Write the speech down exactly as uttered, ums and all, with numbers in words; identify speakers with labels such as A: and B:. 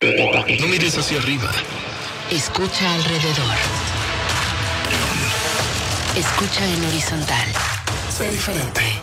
A: No mires hacia arriba.
B: Escucha alrededor. Escucha en horizontal.
A: Sé diferente.